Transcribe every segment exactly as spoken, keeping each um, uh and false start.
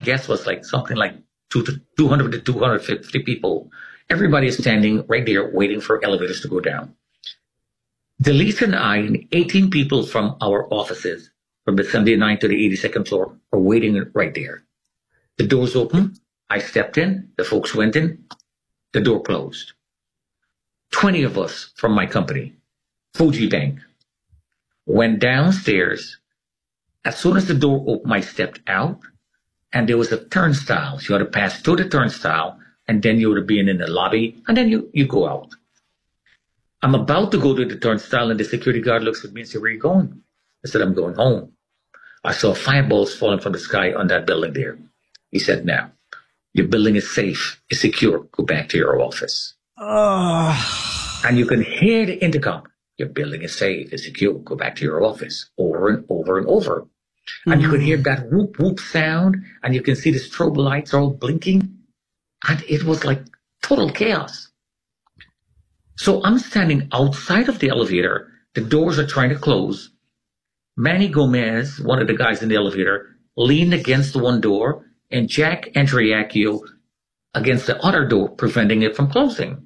guess was like something like two to two hundred to two hundred fifty people. Everybody is standing right there waiting for elevators to go down. Delise and I and eighteen people from our offices from the seventy-ninth to the eighty-second floor are waiting right there. The doors open. I stepped in. The folks went in. The door closed. twenty of us from my company, Fuji Bank, went downstairs. As soon as the door opened, I stepped out, and there was a turnstile. So you had to pass through the turnstile, and then you would be in the lobby, and then you, you go out. I'm about to go to the turnstile, and the security guard looks at me and says, "Where are you going?" I said, "I'm going home." I saw fireballs falling from the sky on that building there. He said, "Now, your building is safe, it's secure. Go back to your office." Oh. And you can hear the intercom. Your building is safe, it's secure. Go back to your office. Over and over and over. And mm. you can hear that whoop whoop sound, and you can see the strobe lights all blinking. And it was like total chaos. So I'm standing outside of the elevator. The doors are trying to close. Manny Gomez, one of the guys in the elevator, leaned against one door, and Jack Andriacchio against the other door, preventing it from closing.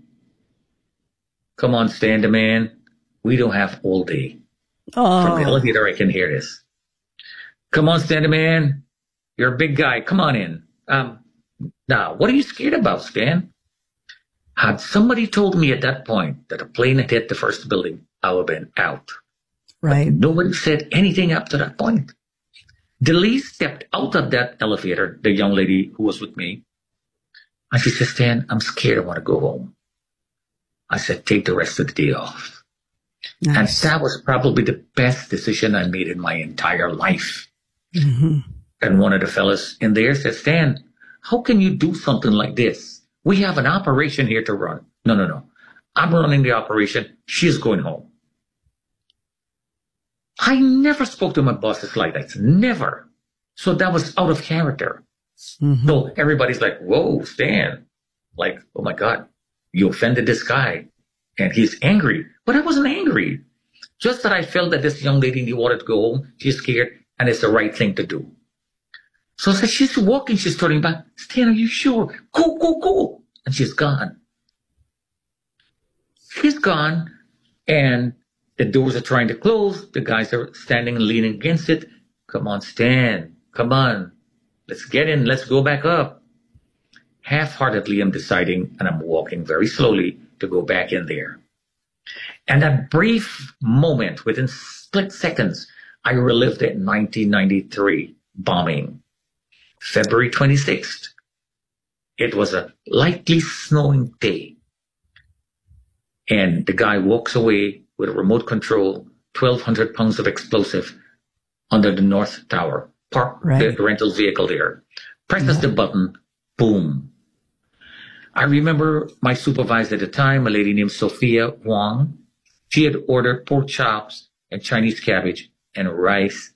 "Come on, stand, man. We don't have all day." Oh. From the elevator, I can hear this. "Come on, stand, man. You're a big guy. Come on in." Um, now, what are you scared about, Stan? Had somebody told me at that point that a plane had hit the first building, I would have been out. Right. But nobody said anything up to that point. Delise stepped out of that elevator, the young lady who was with me, and she said, "Stan, I'm scared. I want to go home." I said, "Take the rest of the day off." Nice. And that was probably the best decision I made in my entire life. Mm-hmm. And one of the fellas in there said, "Stan, how can you do something like this? We have an operation here to run." "No, no, no. I'm running the operation. She's going home." I never spoke to my bosses like that. Never. So that was out of character. Mm-hmm. So everybody's like, "Whoa, Stan." Like, "Oh my God, you offended this guy." And he's angry. But I wasn't angry. Just that I felt that this young lady wanted to go home. She's scared, and it's the right thing to do. So as she's walking, she's turning back. "Stan, are you sure? Go, go, go." And she's gone. She's gone, and the doors are trying to close. The guys are standing and leaning against it. "Come on, Stan. Come on. Let's get in. Let's go back up." Half-heartedly, I'm deciding, and I'm walking very slowly to go back in there. And that brief moment, within split seconds, I relived that nineteen ninety-three bombing. February twenty-sixth. It was a lightly snowing day. And the guy walks away with a remote control, twelve hundred pounds of explosive under the North Tower. Park right. the rental vehicle there. Presses yeah. the button, boom. I remember my supervisor at the time, a lady named Sophia Wang. She had ordered pork chops and Chinese cabbage and rice.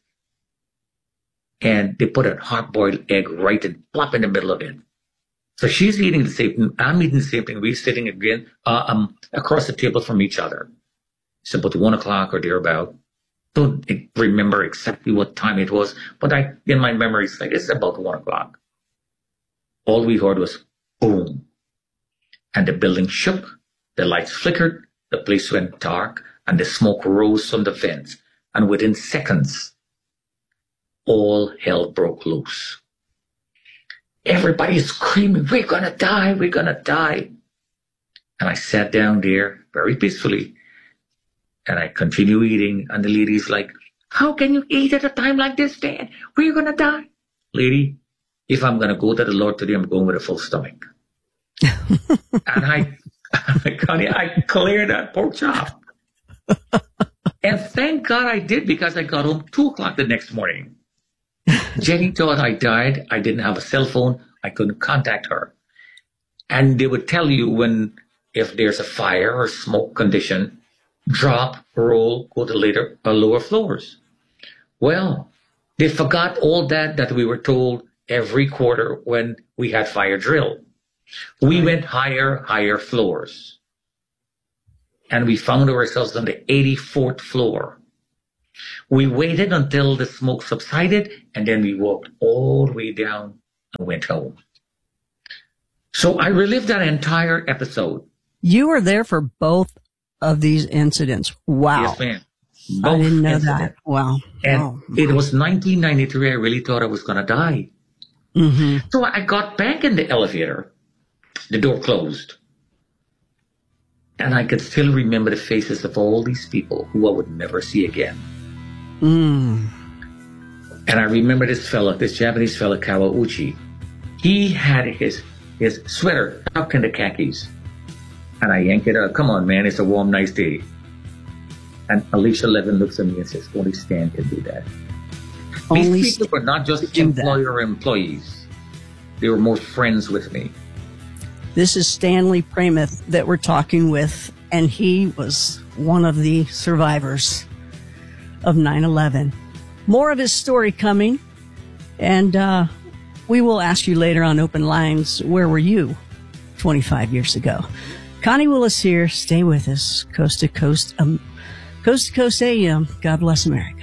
And they put a hard-boiled egg right and plop in the middle of it. So she's eating the same thing. I'm eating the same thing. We're sitting again uh, um, across the table from each other. It's about one o'clock or thereabout. Don't remember exactly what time it was, but I, in my memory, it's like it's about one o'clock. All we heard was boom. And the building shook, the lights flickered, the place went dark, and the smoke rose from the vents. And within seconds, all hell broke loose. Everybody is screaming, "We're gonna die, we're gonna die." And I sat down there very peacefully, and I continue eating, and the lady's like, "How can you eat at a time like this, Dad? We're gonna die." Lady, if I'm gonna go to the Lord today, I'm going with a full stomach. And I, I cleared that pork chop. And thank God I did, because I got home two o'clock the next morning. Jenny thought I died. I didn't have a cell phone. I couldn't contact her. And they would tell you when, if there's a fire or smoke condition, drop, roll, go to later, uh, lower floors. Well, they forgot all that that we were told every quarter when we had fire drill. We went higher, higher floors. And we found ourselves on the eighty-fourth floor. We waited until the smoke subsided, and then we walked all the way down and went home. So I relived that entire episode. You were there for both of these incidents. Wow. Yes, ma'am. Both I didn't know incidents. that. Wow. And oh, it was nineteen ninety-three. I really thought I was going to die. Mm-hmm. So I got back in the elevator. The door closed. And I could still remember the faces of all these people who I would never see again. Mm. And I remember this fella, this Japanese fella, Kawauchi. He had his his sweater tucked in the khakis. And I yanked it out. Come on, man, it's a warm, nice day. And Alicia Levin looks at me and says, only Stan can do that. Only These people were not just employer or employees. They were more friends with me. This is Stanley Pramath that we're talking with, and he was one of the survivors of nine eleven. More of his story coming, and uh, we will ask you later on Open Lines, where were you twenty-five years ago? Connie Willis here. Stay with us. Coast to Coast, um, Coast to Coast A M. God bless America.